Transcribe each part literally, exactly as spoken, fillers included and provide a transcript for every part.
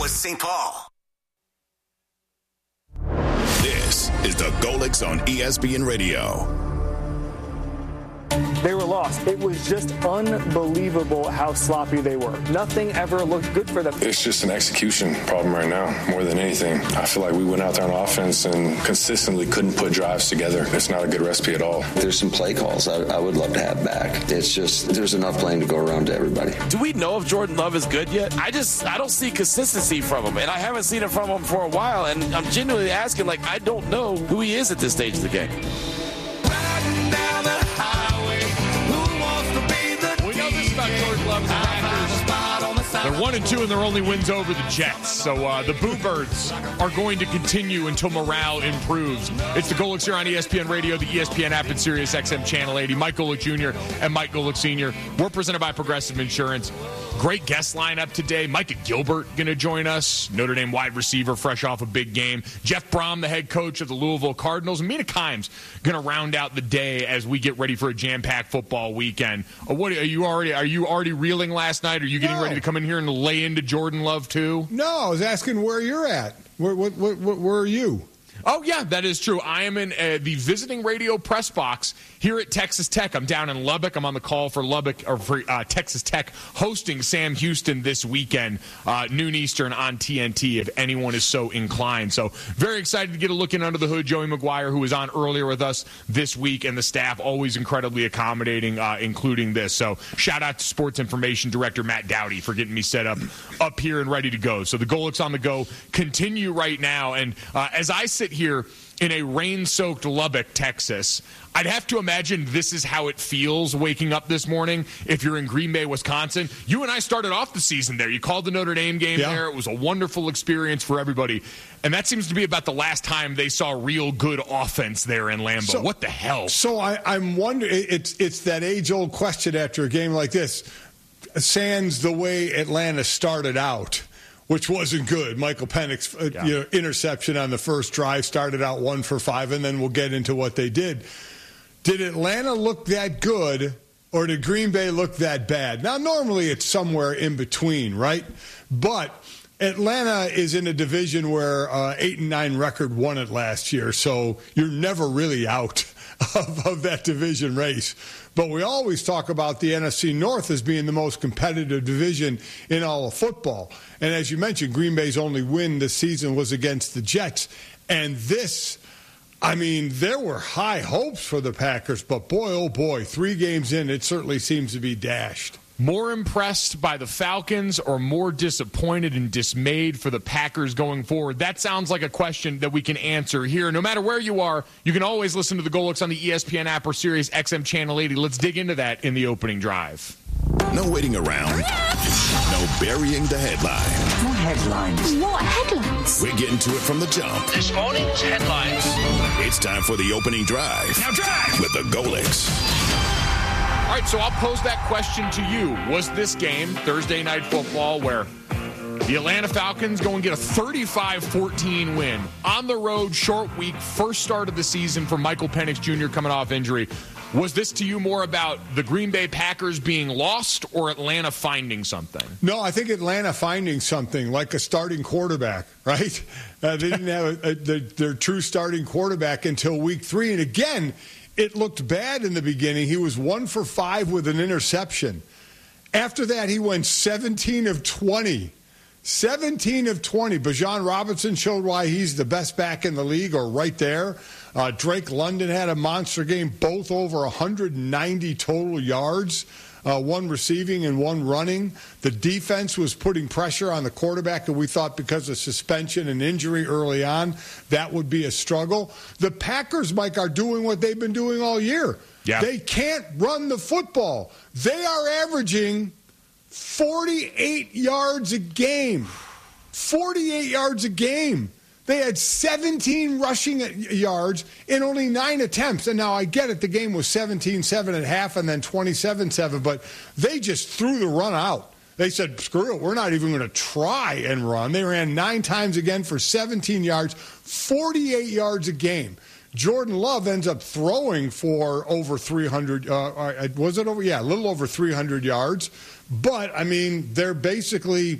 was Saint Paul. This is the Golics on E S P N Radio. They were lost. It was just unbelievable how sloppy they were. Nothing ever looked good for them. It's just an execution problem right now, more than anything. I feel like we went out there on offense and consistently couldn't put drives together. It's not a good recipe at all. There's some play calls I, I would love to have back. It's just there's enough playing to go around to everybody. Do we know if Jordan Love is good yet? I just I don't see consistency from him, and I haven't seen it from him for a while, and I'm genuinely asking, like, I don't know who he is at this stage of the game. Jordan Love and the Packers. They're one and two, and their only wins over the Jets. So uh, the Boo Birds are going to continue until morale improves. It's the Golics here on E S P N Radio, the E S P N app, and Sirius X M Channel eighty. Mike Golic Junior and Mike Golic Senior We're presented by Progressive Insurance. Great guest lineup today. Micah Gilbert going to join us. Notre Dame wide receiver, fresh off a big game. Jeff Brom, the head coach of the Louisville Cardinals. And Mina Kimes going to round out the day as we get ready for a jam-packed football weekend. Uh, what are you already? Are you already reeling last night? Are you getting no. ready to come in here and lay into Jordan Love too? No, I was asking where you're at. Where, where, where, where are you? Oh, yeah, that is true. I am in uh, the visiting radio press box here at Texas Tech. I'm down in Lubbock. I'm on the call for Lubbock or for uh, Texas Tech hosting Sam Houston this weekend, uh, noon Eastern on T N T, if anyone is so inclined. So very excited to get a look in under the hood. Joey McGuire, who was on earlier with us this week, and the staff always incredibly accommodating, uh, including this. So shout out to Sports Information Director Matt Dowdy for getting me set up up here and ready to go. So the Golics on the go continue right now. And uh, as I sit here in a rain-soaked Lubbock, Texas, I'd have to imagine this is how it feels waking up this morning if you're in Green Bay, Wisconsin. You and I started off the season there. You called the Notre Dame game yeah. there. It was a wonderful experience for everybody. And that seems to be about the last time they saw real good offense there in Lambeau. So, what the hell? So I, I'm wondering, it's, it's that age-old question after a game like this. Sans the way Atlanta started out, which wasn't good. Michael Penix, uh, yeah. you know, interception on the first drive, started out one for five, and then we'll get into what they did. Did Atlanta look that good, or did Green Bay look that bad? Now, normally it's somewhere in between, right? But Atlanta is in a division where uh, eight and nine record won it last year, so you're never really out of, of that division race. But we always talk about the N F C North as being the most competitive division in all of football. And as you mentioned, Green Bay's only win this season was against the Jets. And this, I mean, there were high hopes for the Packers, but boy, oh boy, three games in, it certainly seems to be dashed. More impressed by the Falcons or more disappointed and dismayed for the Packers going forward? That sounds like a question that we can answer here. No matter where you are, you can always listen to the Golics on the E S P N app or Sirius X M Channel eighty. Let's dig into that in the opening drive. No waiting around. No burying the headline. What headlines? What headlines? We're getting to it from the jump. This morning's headlines. It's time for the opening drive. Now drive! With the Golics. All right, so I'll pose that question to you. Was this game, Thursday Night Football, where the Atlanta Falcons go and get a thirty-five fourteen win on the road, short week, first start of the season for Michael Penix Junior coming off injury? Was this to you more about the Green Bay Packers being lost or Atlanta finding something? No, I think Atlanta finding something, like a starting quarterback, right? Uh, they didn't have a, a, their, their true starting quarterback until week three. And again, it looked bad in the beginning. He was one for five with an interception. After that, he went seventeen of twenty. seventeen of twenty. Bijan Robinson showed why he's the best back in the league, or right there. Uh, Drake London had a monster game, both over one hundred ninety total yards, uh, one receiving and one running. The defense was putting pressure on the quarterback, and we thought because of suspension and injury early on, that would be a struggle. The Packers, Mike, are doing what they've been doing all year. Yeah. They can't run the football. They are averaging forty-eight yards a game. forty-eight yards a game. They had seventeen rushing yards in only nine attempts. And now I get it, the game was seventeen seven at half and then twenty-seven seven, but they just threw the run out. They said, screw it, we're not even going to try and run. They ran nine times again for seventeen yards, forty-eight yards a game. Jordan Love ends up throwing for over three hundred. Uh, was it over? Yeah, a little over three hundred yards. But, I mean, they're basically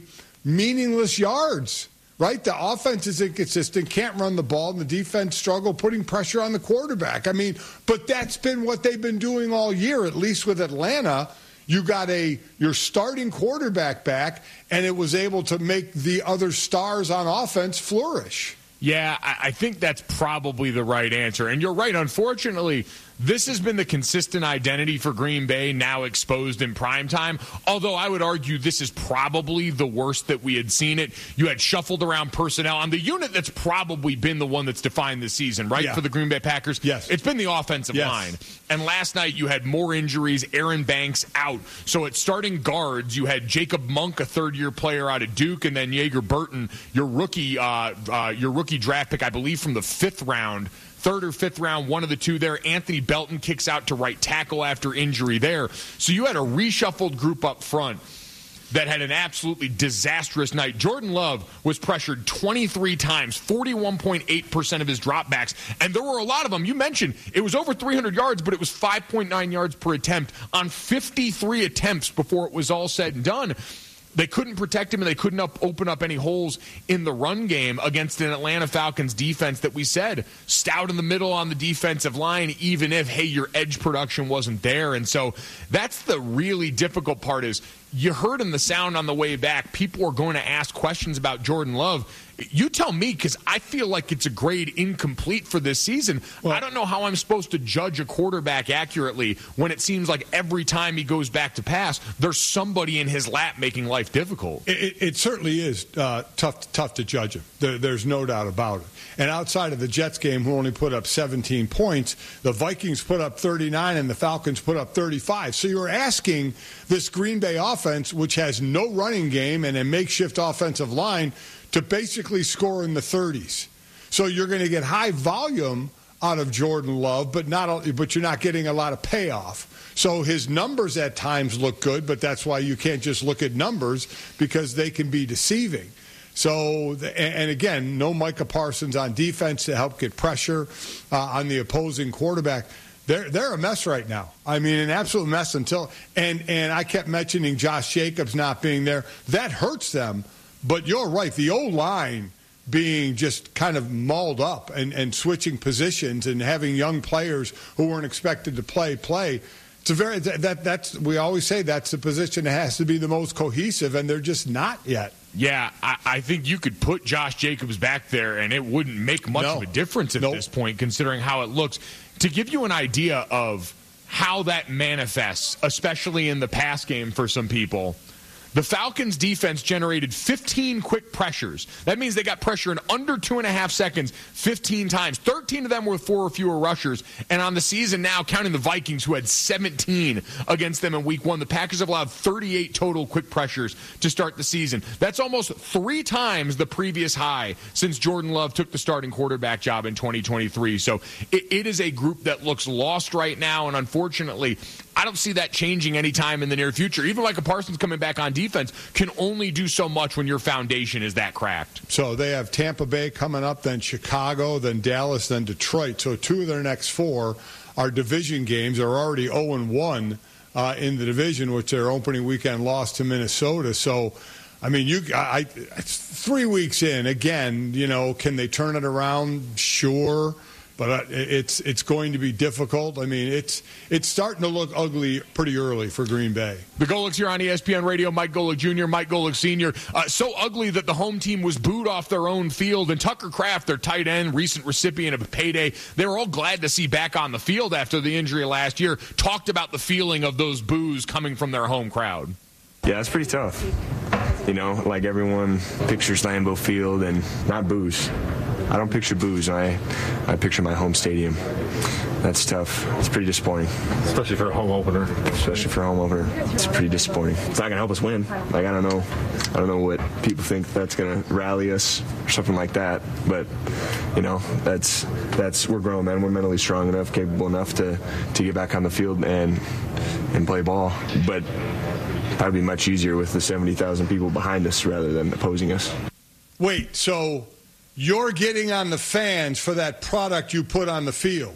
meaningless yards, right? The offense is inconsistent, can't run the ball, and the defense struggle putting pressure on the quarterback. I mean, but that's been what they've been doing all year, at least with Atlanta. You got a your starting quarterback back, and it was able to make the other stars on offense flourish. Yeah, I think that's probably the right answer. And you're right. Unfortunately, this has been the consistent identity for Green Bay, now exposed in primetime. Although I would argue this is probably the worst that we had seen it. You had shuffled around personnel on the unit that's probably been the one that's defined this season, right, yeah. for the Green Bay Packers? Yes. It's been the offensive yes. line. And last night you had more injuries, Aaron Banks out. So at starting guards, you had Jacob Monk, a third-year player out of Duke, and then Jaeger Burton, your rookie, uh, uh, your rookie draft pick, I believe, from the fifth round. Third or fifth round, one of the two there. Anthony Belton kicks out to right tackle after injury there. So you had a reshuffled group up front that had an absolutely disastrous night. Jordan Love was pressured twenty-three times, forty-one point eight percent of his dropbacks. And there were a lot of them. You mentioned it was over three hundred yards, but it was five point nine yards per attempt on fifty-three attempts before it was all said and done. They couldn't protect him, and they couldn't up, open up any holes in the run game against an Atlanta Falcons defense that we said stout in the middle on the defensive line, even if, hey, your edge production wasn't there. And so that's the really difficult part is you heard in the sound on the way back, people are going to ask questions about Jordan Love. You tell me, because I feel like it's a grade incomplete for this season. Well, I don't know how I'm supposed to judge a quarterback accurately when it seems like every time he goes back to pass, there's somebody in his lap making life difficult. It, it, it certainly is uh, tough, tough to judge him. There, there's no doubt about it. And outside of the Jets game, who only put up seventeen points, the Vikings put up thirty-nine and the Falcons put up thirty-five. So you're asking this Green Bay offense, which has no running game and a makeshift offensive line, to basically score in the thirties. So you're going to get high volume out of Jordan Love, but not but you're not getting a lot of payoff. So his numbers at times look good, but that's why you can't just look at numbers because they can be deceiving. So, and again, no Micah Parsons on defense to help get pressure uh, on the opposing quarterback. They're they're a mess right now. I mean, an absolute mess until and and I kept mentioning Josh Jacobs not being there. That hurts them. But you're right. The O-line being just kind of mauled up and, and switching positions and having young players who weren't expected to play play. It's a very that that's we always say that's the position that has to be the most cohesive, and they're just not yet. Yeah, I, I think you could put Josh Jacobs back there, and it wouldn't make much no. of a difference at nope. this point, considering how it looks. To give you an idea of how that manifests, especially in the pass game for some people, the Falcons' defense generated fifteen quick pressures. That means they got pressure in under two and a half seconds fifteen times. thirteen of them were with four or fewer rushers. And on the season now, counting the Vikings, who had seventeen against them in week one, the Packers have allowed thirty-eight total quick pressures to start the season. That's almost three times the previous high since Jordan Love took the starting quarterback job in twenty twenty-three. So it, it is a group that looks lost right now, and unfortunately, I don't see that changing anytime in the near future. Even Micah Parsons coming back on defense can only do so much when your foundation is that cracked. So they have Tampa Bay coming up, then Chicago, then Dallas, then Detroit. So two of their next four are division games. They're already oh and one uh, in the division, which their opening weekend loss to Minnesota. So, I mean, you, I, it's three weeks in. Again, you know, can they turn it around? Sure. But it's it's going to be difficult. I mean, it's it's starting to look ugly pretty early for Green Bay. The Golics here on E S P N Radio. Mike Golic Junior, Mike Golic Senior Uh, so ugly that the home team was booed off their own field. And Tucker Kraft, their tight end, recent recipient of a payday, they were all glad to see back on the field after the injury last year. Talked about the feeling of those boos coming from their home crowd. Yeah, it's pretty tough. You know, like everyone pictures Lambeau Field and not boos. I don't picture boos. I, I picture my home stadium. That's tough. It's pretty disappointing. Especially for a home opener. Especially for a home opener. It's pretty disappointing. It's not going to help us win. Like, I don't know. I don't know what people think that's going to rally us or something like that. But, you know, that's, that's we're grown, man. We're mentally strong enough, capable enough to, to get back on the field and, and play ball. But that would be much easier with the seventy thousand people behind us rather than opposing us. Wait, so you're getting on the fans for that product you put on the field.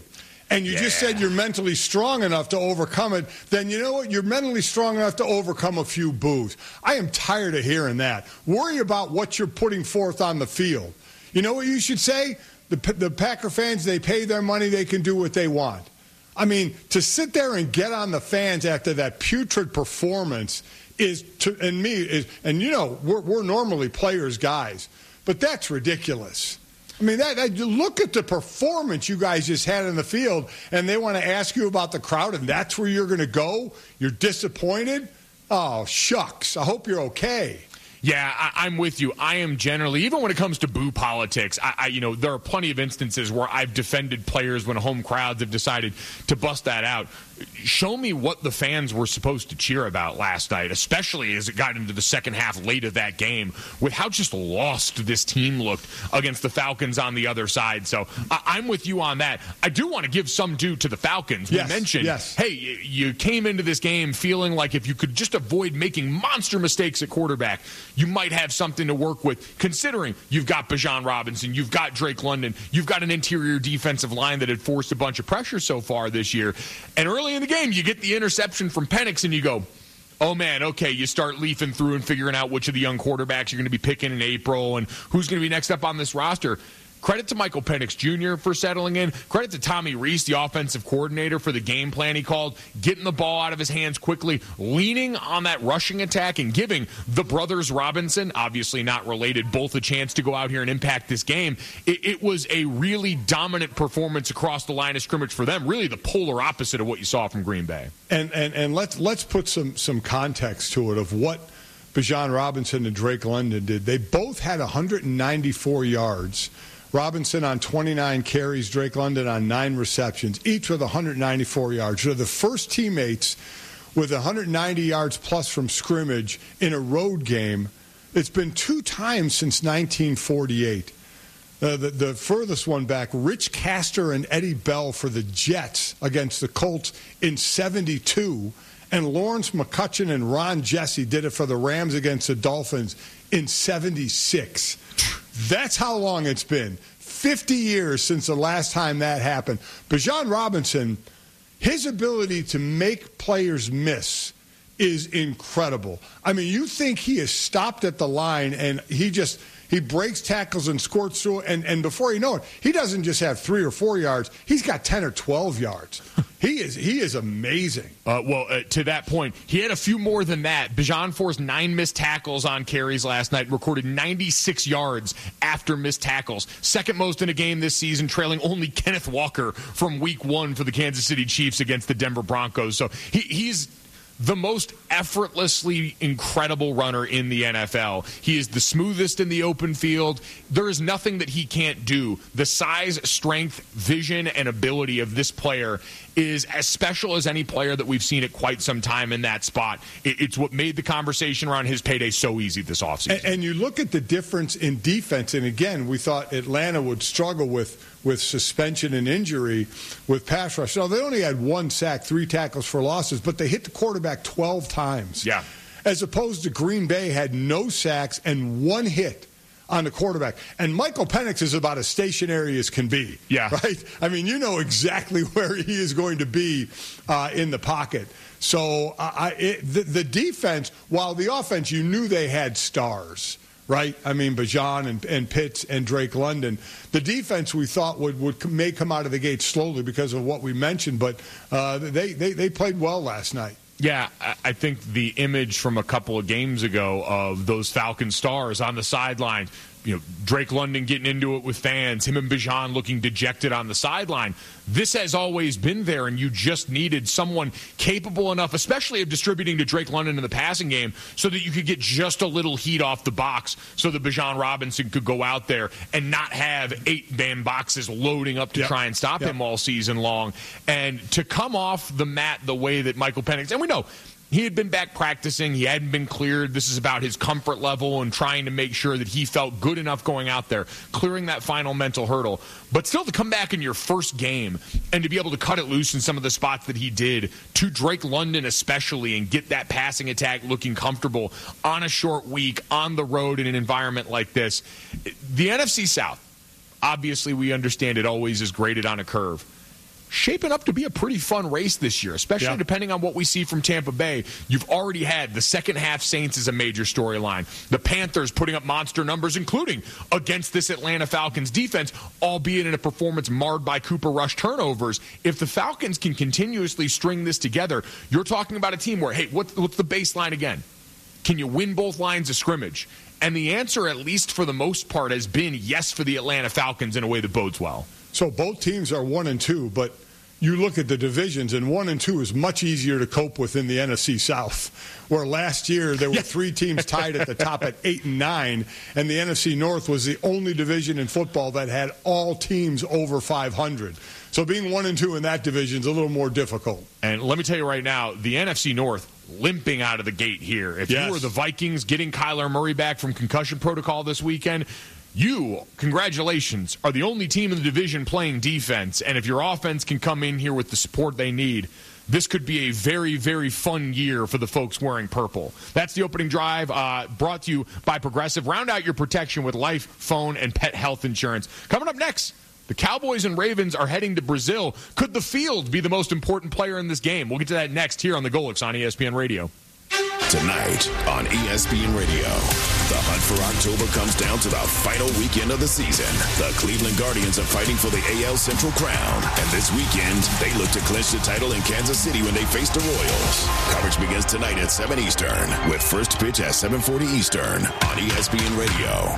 and you yeah. just said you're mentally strong enough to overcome it, then you know what? You're mentally strong enough to overcome a few boos. I am tired of hearing that. Worry about what you're putting forth on the field. You know what you should say? The, the Packer fans, they pay their money, they can do what they want. I mean, to sit there and get on the fans after that putrid performance is, to, and me, is, and you know, we're, we're normally players, guys, but that's ridiculous. I mean, that, that, look at the performance you guys just had in the field, and they want to ask you about the crowd, and that's where you're going to go? You're disappointed? Oh, shucks. I hope you're okay. Yeah, I, I'm with you. I am generally, even when it comes to boo politics, I, I, you know, there are plenty of instances where I've defended players when home crowds have decided to bust that out. Show me what the fans were supposed to cheer about last night, especially as it got into the second half late of that game, with how just lost this team looked against the Falcons on the other side. So I, I'm with you on that. I do want to give some due to the Falcons. Yes, we mentioned, yes. hey, you came into this game feeling like if you could just avoid making monster mistakes at quarterback, you might have something to work with, considering you've got Bijan Robinson, you've got Drake London, you've got an interior defensive line that had forced a bunch of pressure so far this year. And early in the game, you get the interception from Penix and you go, oh, man, okay, you start leafing through and figuring out which of the young quarterbacks you're going to be picking in April and who's going to be next up on this roster. Credit to Michael Penix Junior for settling in. Credit to Tommy Rees, the offensive coordinator, for the game plan he called, getting the ball out of his hands quickly, leaning on that rushing attack and giving the brothers Robinson, obviously not related, both a chance to go out here and impact this game. It, it was a really dominant performance across the line of scrimmage for them, really the polar opposite of what you saw from Green Bay. And and, and let's let's put some, some context to it of what Bijan Robinson and Drake London did. They both had one hundred ninety-four yards. Robinson on twenty-nine carries, Drake London on nine receptions, each with one hundred ninety-four yards. They're the first teammates with one hundred ninety yards plus from scrimmage in a road game. It's been two times since nineteen forty-eight. Uh, the, the furthest one back, Rich Castor and Eddie Bell for the Jets against the Colts in seventy-two, and Lawrence McCutcheon and Ron Jesse did it for the Rams against the Dolphins in seventy-six. That's how long it's been. fifty years since the last time that happened. Bijan Robinson, his ability to make players miss is incredible. I mean, you think he is stopped at the line and he just he breaks tackles and squirts through, and, and before you know it, he doesn't just have three or four yards. He's got ten or twelve yards. He is he is amazing. Uh, well, uh, to that point, he had a few more than that. Bijan forced nine missed tackles on carries last night, recorded ninety-six yards after missed tackles. Second most in a game this season, trailing only Kenneth Walker from week one for the Kansas City Chiefs against the Denver Broncos. So he, he's the most effortlessly incredible runner in the N F L. He is the smoothest in the open field. There is nothing that he can't do. The size, strength, vision, and ability of this player is as special as any player that we've seen at quite some time in that spot. It's what made the conversation around his payday so easy this offseason. And, and you look at the difference in defense, and again, we thought Atlanta would struggle with with suspension and injury with pass rush. So they only had one sack, three tackles for losses, but they hit the quarterback twelve times. Yeah. As opposed to Green Bay had no sacks and one hit on the quarterback. And Michael Penix is about as stationary as can be. Yeah. Right? I mean, you know exactly where he is going to be uh, in the pocket. So uh, I, it, the, the defense, while the offense, you knew they had stars. Right? I mean, Bijan and, and Pitts and Drake London. The defense we thought would, would may come out of the gate slowly because of what we mentioned, but uh, they, they, they played well last night. Yeah, I think the image from a couple of games ago of those Falcon stars on the sideline, you know, Drake London getting into it with fans, him and Bijan looking dejected on the sideline. This has always been there, and you just needed someone capable enough, especially of distributing to Drake London in the passing game, so that you could get just a little heat off the box so that Bijan Robinson could go out there and not have eight-man boxes loading up to yep. try and stop yep. him all season long. And to come off the mat the way that Michael Penix, and we know, he had been back practicing. He hadn't been cleared. This is about his comfort level and trying to make sure that he felt good enough going out there, clearing that final mental hurdle. But still to come back in your first game and to be able to cut it loose in some of the spots that he did, to Drake London especially, and get that passing attack looking comfortable on a short week, on the road in an environment like this. The N F C South, obviously we understand it always is graded on a curve. shaping up to be a pretty fun race this year, especially yeah. depending on what we see from Tampa Bay. You've already had the second half Saints as a major storyline. The Panthers putting up monster numbers, including against this Atlanta Falcons defense, albeit in a performance marred by Cooper Rush turnovers. If the Falcons can continuously string this together, you're talking about a team where, hey, what, what's the baseline again? Can you win both lines of scrimmage? And the answer, at least for the most part, has been yes for the Atlanta Falcons in a way that bodes well. So both teams are one and two, but you look at the divisions, and one and two is much easier to cope with in the N F C South, where last year there were yeah. three teams tied at the top at eight and nine, and the N F C North was the only division in football that had all teams over five hundred. So being one and two in that division is a little more difficult. And let me tell you right now, the N F C North limping out of the gate here. If yes. you were the Vikings getting Kyler Murray back from concussion protocol this weekend, you, congratulations, are the only team in the division playing defense. And if your offense can come in here with the support they need, this could be a very, very fun year for the folks wearing purple. That's the opening drive, uh, brought to you by Progressive. Round out your protection with life, phone, and pet health insurance. Coming up next, the Cowboys and Ravens are heading to Brazil. Could the field be the most important player in this game? We'll get to that next here on the Golix on E S P N Radio. Tonight on E S P N Radio, the hunt for October comes down to the final weekend of the season. The Cleveland Guardians are fighting for the A L Central crown, and this weekend they look to clinch the title in Kansas City when they face the Royals. Coverage begins tonight at seven Eastern, with first pitch at seven forty Eastern on E S P N Radio.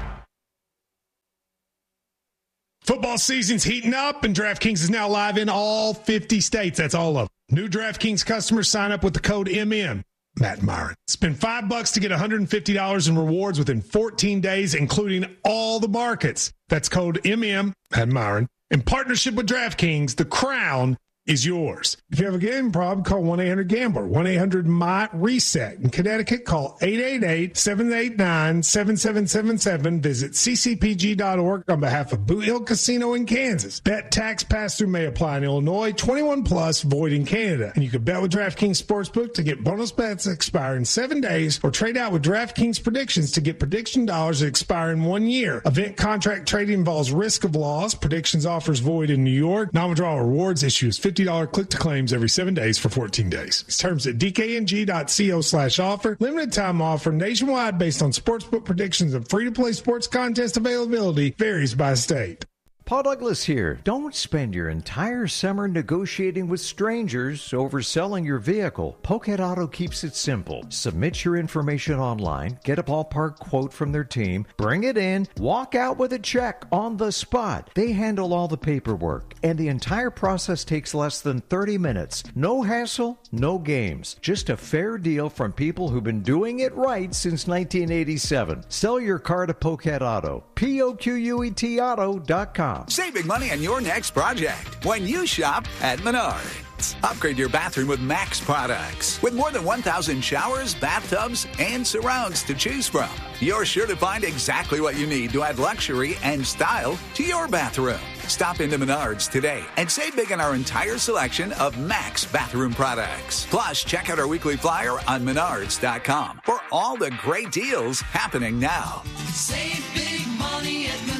Football season's heating up, and DraftKings is now live in all fifty states. That's all of them. New DraftKings customers sign up with the code M M. Matt Myron. Spend five bucks to get one hundred fifty dollars in rewards within fourteen days, including all the markets. That's code M M, Matt Myron. In partnership with DraftKings, the crown is yours. If you have a gambling problem, call one eight hundred gambler, one eight hundred M Y reset. In Connecticut, call eight eight eight, seven eight nine, seven seven seven seven. Visit c c p g dot org on behalf of Boot Hill Casino in Kansas. Bet tax pass-through may apply in Illinois, twenty-one plus, void in Canada. And you can bet with DraftKings Sportsbook to get bonus bets that expire in seven days, or trade out with DraftKings Predictions to get prediction dollars that expire in one year. Event contract trading involves risk of loss. Predictions offers void in New York. Non-withdrawal rewards issues fifty dollars click-to-claims every seven days for fourteen days. It's terms at d k n g dot co slash offer. Limited time offer nationwide based on sportsbook predictions, and free-to-play sports contest availability varies by state. Paul Douglas here. Don't spend your entire summer negotiating with strangers over selling your vehicle. Pokehead Auto keeps it simple. Submit your information online, get a ballpark quote from their team, bring it in, walk out with a check on the spot. They handle all the paperwork, and the entire process takes less than thirty minutes. No hassle, no games. Just a fair deal from people who've been doing it right since nineteen eighty-seven. Sell your car to Pokehead Auto. P O Q U E T auto dot com. Save big money on your next project when you shop at Menards. Upgrade your bathroom with Max products. With more than one thousand showers, bathtubs, and surrounds to choose from, you're sure to find exactly what you need to add luxury and style to your bathroom. Stop into Menards today and save big on our entire selection of Max bathroom products. Plus, check out our weekly flyer on menards dot com for all the great deals happening now. Save big money at Menards.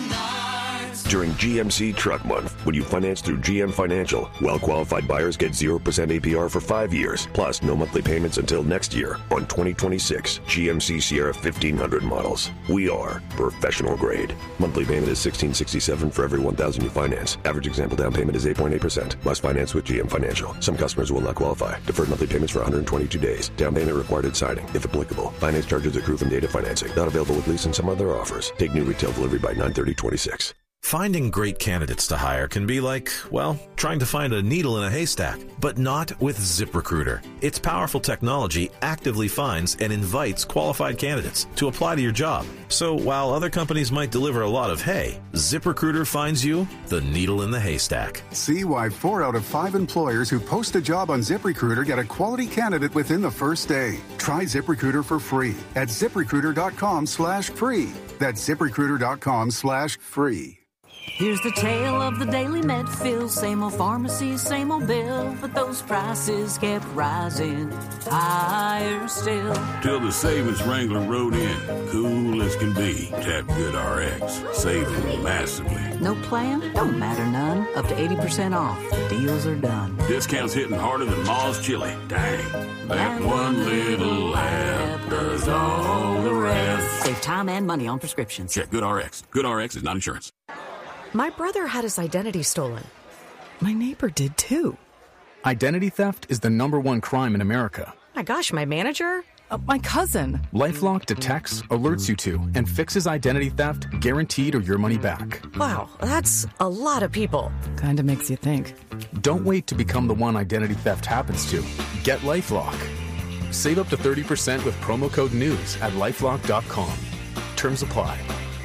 During G M C Truck Month, when you finance through G M Financial, well-qualified buyers get zero percent A P R for five years, plus no monthly payments until next year on twenty twenty-six G M C Sierra fifteen hundred models. We are professional grade. Monthly payment is sixteen sixty-seven for every one thousand you finance. Average example down payment is eight point eight percent. Must finance with G M Financial. Some customers will not qualify. Deferred monthly payments for one hundred twenty-two days. Down payment required at signing, if applicable. Finance charges accrue from data financing. Not available with lease and some other offers. Take new retail delivery by nine thirty twenty-six. Finding great candidates to hire can be like, well, trying to find a needle in a haystack, but not with ZipRecruiter. Its powerful technology actively finds and invites qualified candidates to apply to your job. So while other companies might deliver a lot of hay, ZipRecruiter finds you the needle in the haystack. See why four out of five employers who post a job on ZipRecruiter get a quality candidate within the first day. Try ZipRecruiter for free at ZipRecruiter dot com slash free. That's ZipRecruiter dot com slash free. Here's the tale of the daily Medfill. Same old pharmacy, same old bill, but those prices kept rising higher still. Till the savings wrangler rode in, cool as can be. Tap GoodRx, saving massively. No plan? Don't matter none. Up to eighty percent off. Deals are done. Discounts hitting harder than Ma's chili. Dang, that one little app does all the rest. Save time and money on prescriptions. Check GoodRx. GoodRx is not insurance. My brother had his identity stolen. My neighbor did too. Identity theft is the number one crime in America. My gosh, my manager? Uh, my cousin. LifeLock detects, alerts you to, and fixes identity theft guaranteed or your money back. Wow, that's a lot of people. Kinda makes you think. Don't wait to become the one identity theft happens to. Get LifeLock. Save up to thirty percent with promo code NEWS at lifelock dot com. Terms apply.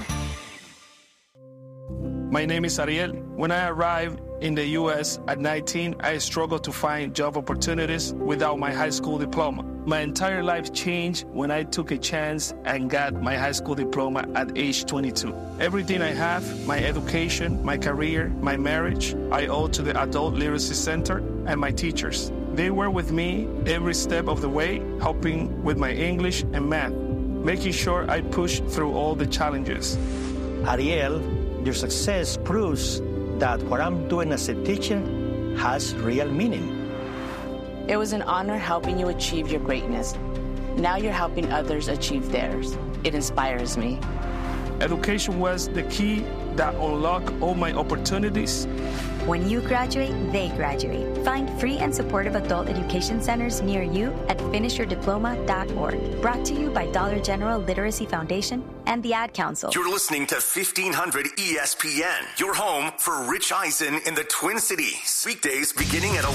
My name is Ariel. When I arrived in the U S at nineteen, I struggled to find job opportunities without my high school diploma. My entire life changed when I took a chance and got my high school diploma at age twenty-two. Everything I have, my education, my career, my marriage, I owe to the Adult Literacy Center and my teachers. They were with me every step of the way, helping with my English and math, making sure I pushed through all the challenges. Ariel, your success proves that what I'm doing as a teacher has real meaning. It was an honor helping you achieve your greatness. Now you're helping others achieve theirs. It inspires me. Education was the key that unlocked all my opportunities. When you graduate, they graduate. Find free and supportive adult education centers near you at finish your diploma dot org. Brought to you by Dollar General Literacy Foundation and the Ad Council. You're listening to fifteen hundred E S P N, your home for Rich Eisen in the Twin Cities. Weekdays beginning at